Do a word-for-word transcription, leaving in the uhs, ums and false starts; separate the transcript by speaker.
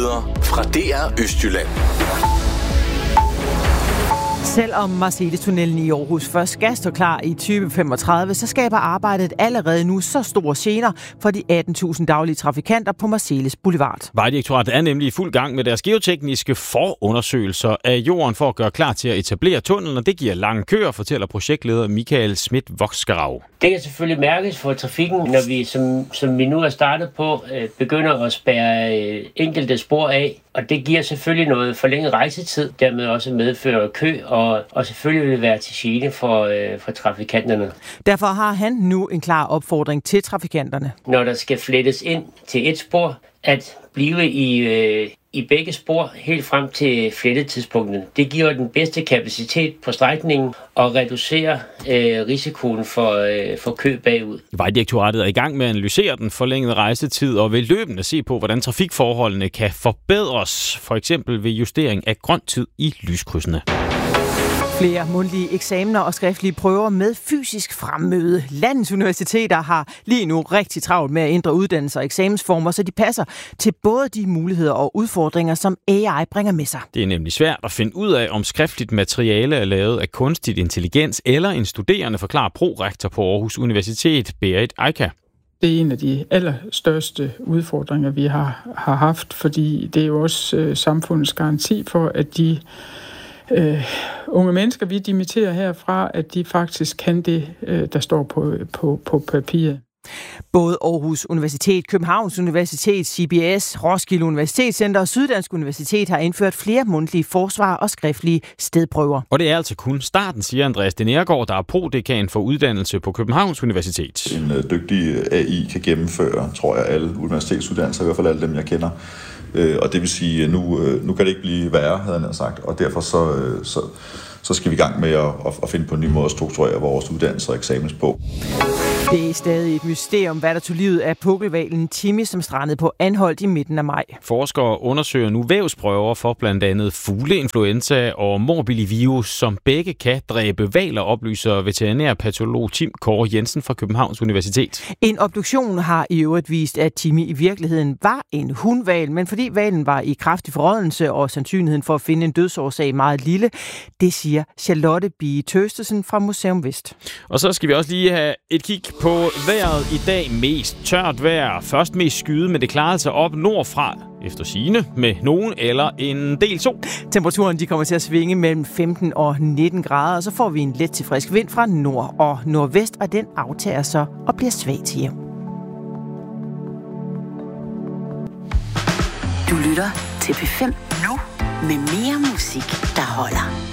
Speaker 1: Nyheder fra D R Østjylland.
Speaker 2: Selvom Marselis-tunnelen i Aarhus først skal stå klar i tyve femogtredive, så skaber arbejdet allerede nu så store gener for de atten tusind daglige trafikanter på Marselis Boulevard.
Speaker 3: Vejdirektoratet er nemlig i fuld gang med deres geotekniske forundersøgelser af jorden for at gøre klar til at etablere tunnelen, og det giver lange køer, fortæller projektleder Michael Schmidt-Voksgerau.
Speaker 4: Det kan selvfølgelig mærkes for trafikken, når vi, som, som vi nu er startet på, øh, begynder at spærre øh, enkelte spor af. Og det giver selvfølgelig noget forlænget rejsetid, dermed også medfører kø, og, og selvfølgelig vil det være til gene for, øh, for trafikanterne.
Speaker 2: Derfor har han nu en klar opfordring til trafikanterne.
Speaker 4: Når der skal flettes ind til et spor, at blive i, øh, i begge spor helt frem til flettetidspunktet. Det giver den bedste kapacitet på strækningen og reducerer øh, risikoen for, øh, for kø bagud.
Speaker 3: Vejdirektoratet er i gang med at analysere den forlængede rejsetid og vil løbende se på, hvordan trafikforholdene kan forbedres, for eksempel ved justering af grøn tid i lyskrydsene.
Speaker 2: Flere mundtlige eksamener og skriftlige prøver med fysisk fremmøde. Landets universiteter har lige nu rigtig travlt med at ændre uddannelser og eksamensformer, så de passer til både de muligheder og udfordringer, som A I bringer med sig.
Speaker 3: Det er nemlig svært at finde ud af, om skriftligt materiale er lavet af kunstig intelligens eller en studerende, forklarer prorektor på Aarhus Universitet, Berit Eika.
Speaker 5: Det er en af de allerstørste udfordringer, vi har, har haft, fordi det er jo også øh, samfundets garanti for, at de Uh, unge mennesker, vi dimitterer herfra, at de faktisk kan det, uh, der står på, på, på papiret.
Speaker 2: Både Aarhus Universitet, Københavns Universitet, C B S, Roskilde Universitetscenter og Syddansk Universitet har indført flere mundtlige forsvar og skriftlige stedprøver.
Speaker 3: Og det er altså kun starten, siger Andreas Denergaard, der er prodekan for uddannelse på Københavns Universitet.
Speaker 6: En uh, dygtig A I kan gennemføre, tror jeg, alle universitetsuddannelser, i hvert fald alle dem, jeg kender. Og det vil sige, at nu, nu kan det ikke blive værre, havde han sagt, og derfor så, så, så skal vi i gang med at, at finde på en ny måde at strukturere vores uddannelser og eksamens på.
Speaker 2: Det er stadig et mysterium, hvad der tog livet af pukkelhvalen Timmy, som strandede på Anholt i midten af maj.
Speaker 3: Forskere undersøger nu vævsprøver for blandt andet fugleinfluenza og morbillivirus, som begge kan dræbe hvaler, oplyser veterinærpatolog Tim Kåre Jensen fra Københavns Universitet.
Speaker 2: En obduktion har i øvrigt vist, at Timmy i virkeligheden var en hundhval, men fordi hvalen var i kraftig forrådnelse og sandsynligheden for at finde en dødsårsag meget lille, det siger Charlotte Bie Tøstesen fra Museum Vest.
Speaker 3: Og så skal vi også lige have et kig på vejret i dag. Mest tørt vejr. Først mest skyde, men det klarede sig op nordfra efter sigende med nogen eller en del sol.
Speaker 2: Temperaturen de kommer til at svinge mellem femten og nitten grader, og så får vi en let til frisk vind fra nord og nordvest, og den aftager så og bliver svag til jævn.
Speaker 7: Du lytter til P fem nu med mere musik, der holder.